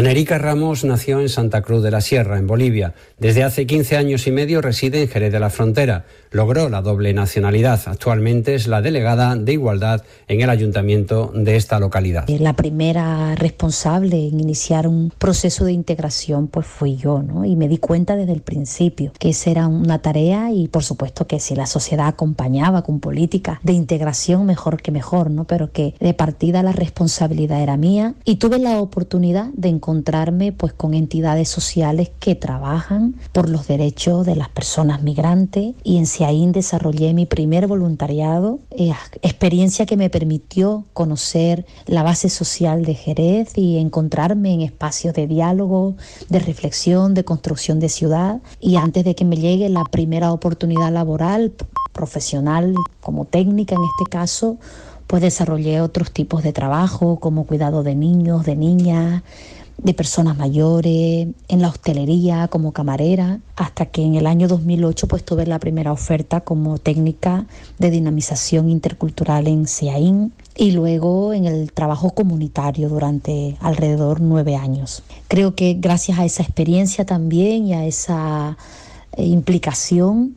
Ana Erika Ramos nació en Santa Cruz de la Sierra, en Bolivia. Desde hace 15 años y medio reside en Jerez de la Frontera. Logró la doble nacionalidad. Actualmente es la delegada de Igualdad en el ayuntamiento de esta localidad. La primera responsable en iniciar un proceso de integración pues fui yo, ¿no? Y me di cuenta desde el principio que esa era una tarea y por supuesto que si la sociedad acompañaba con políticas de integración mejor que mejor, ¿no? Pero que de partida la responsabilidad era mía y tuve la oportunidad de encontrarme pues con entidades sociales que trabajan por los derechos de las personas migrantes y en Siaín desarrollé mi primer voluntariado, experiencia que me permitió conocer la base social de Jerez y encontrarme en espacios de diálogo, de reflexión, de construcción de ciudad. Y antes de que me llegue la primera oportunidad laboral, profesional como técnica en este caso, pues desarrollé otros tipos de trabajo como cuidado de niños, de niñas, de personas mayores, en la hostelería como camarera, hasta que en el año 2008 pues tuve la primera oferta como técnica de dinamización intercultural en Siaín y luego en el trabajo comunitario durante alrededor 9 años. Creo que gracias a esa experiencia también y a esa implicación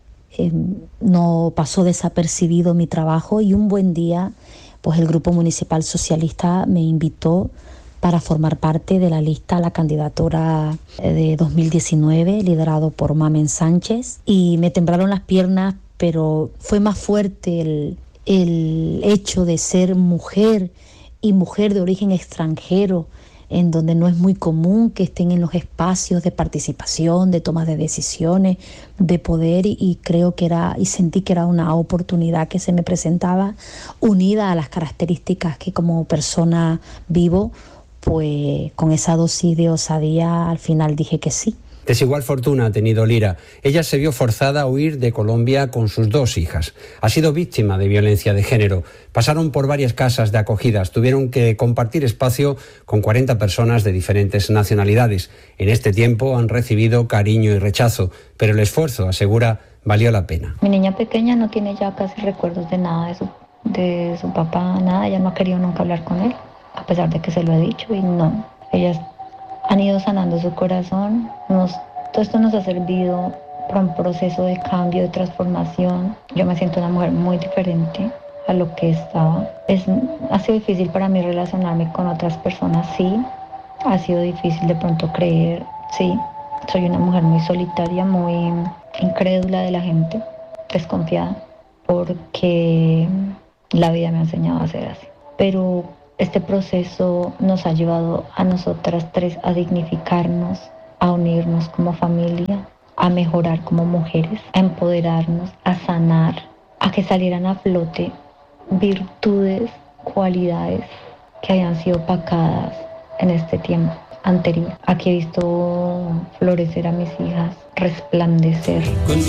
no pasó desapercibido mi trabajo y un buen día pues el Grupo Municipal Socialista me invitó para formar parte de la lista a la candidatura de 2019, liderado por Mamen Sánchez. Y me temblaron las piernas, pero fue más fuerte el hecho de ser mujer y mujer de origen extranjero, en donde no es muy común que estén en los espacios de participación, de toma de decisiones, de poder, y creo que y sentí que era una oportunidad que se me presentaba, unida a las características que como persona vivo, pues con esa dosis de osadía al final dije que sí. Desigual fortuna ha tenido Lira. Ella se vio forzada a huir de Colombia con sus 2 hijas. Ha sido víctima de violencia de género. Pasaron por varias casas de acogidas. Tuvieron que compartir espacio con 40 personas de diferentes nacionalidades. En este tiempo han recibido cariño y rechazo, pero el esfuerzo, asegura, valió la pena. Mi niña pequeña no tiene ya casi recuerdos de nada de su papá, nada. Ella no ha querido nunca hablar con él, a pesar de que se lo he dicho, y no. Ellas han ido sanando su corazón. Todo esto nos ha servido para un proceso de cambio, de transformación. Yo me siento una mujer muy diferente a lo que estaba. Ha sido difícil para mí relacionarme con otras personas, sí. Ha sido difícil de pronto creer, sí. Soy una mujer muy solitaria, muy incrédula de la gente, desconfiada, porque la vida me ha enseñado a ser así. Pero este proceso nos ha llevado a nosotras 3 a dignificarnos, a unirnos como familia, a mejorar como mujeres, a empoderarnos, a sanar, a que salieran a flote virtudes, cualidades que hayan sido opacadas en este tiempo anterior. Aquí he visto florecer a mis hijas, resplandecer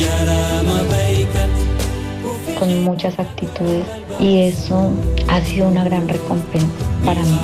con muchas actitudes, y eso ha sido una gran recompensa para mí.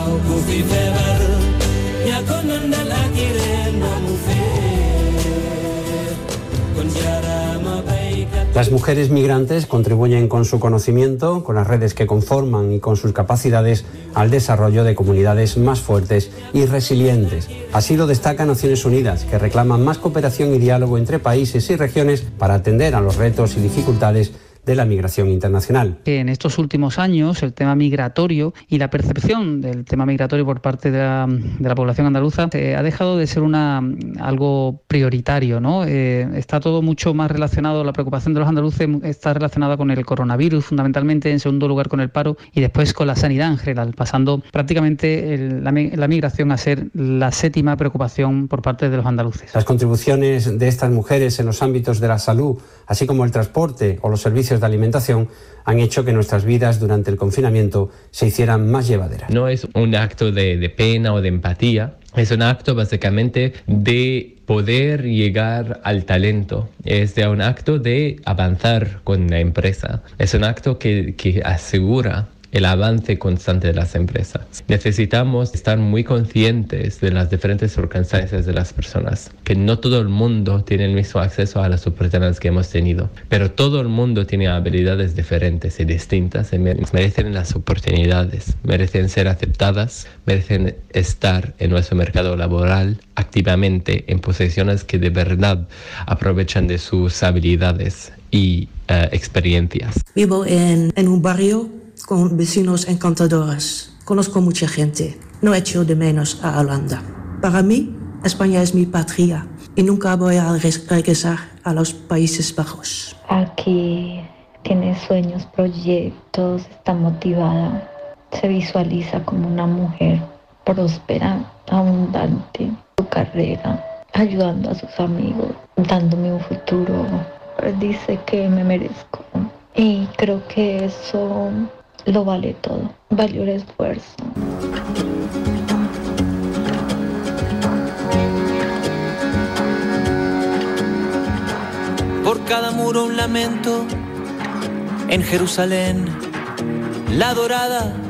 Las mujeres migrantes contribuyen con su conocimiento, con las redes que conforman y con sus capacidades al desarrollo de comunidades más fuertes y resilientes. Así lo destaca Naciones Unidas, que reclama más cooperación y diálogo entre países y regiones para atender a los retos y dificultades de la migración internacional. En estos últimos años el tema migratorio y la percepción del tema migratorio por parte de la población andaluza ha dejado de ser algo prioritario, ¿no? Está todo mucho más relacionado, la preocupación de los andaluces está relacionada con el coronavirus fundamentalmente, en segundo lugar con el paro y después con la sanidad en general, pasando prácticamente la migración a ser la 7ª preocupación por parte de los andaluces. Las contribuciones de estas mujeres en los ámbitos de la salud, así como el transporte o los servicios de alimentación, han hecho que nuestras vidas durante el confinamiento se hicieran más llevaderas. No es un acto de pena o de empatía, es un acto básicamente de poder llegar al talento, es un acto de avanzar con la empresa, es un acto que asegura el avance constante de las empresas. Necesitamos estar muy conscientes de las diferentes circunstancias de las personas, que no todo el mundo tiene el mismo acceso a las oportunidades que hemos tenido, pero todo el mundo tiene habilidades diferentes y distintas y merecen las oportunidades, merecen ser aceptadas, merecen estar en nuestro mercado laboral activamente en posiciones que de verdad aprovechan de sus habilidades y experiencias. Vivo en un barrio con vecinos encantadores. Conozco mucha gente. No echo de menos a Holanda. Para mí, España es mi patria y nunca voy a regresar a los Países Bajos. Aquí tiene sueños, proyectos, está motivada. Se visualiza como una mujer próspera, abundante, su carrera, ayudando a sus amigos, dándome un futuro. Dice que me merezco y creo que eso lo vale todo, valió el esfuerzo. Por cada muro un lamento, en Jerusalén, la dorada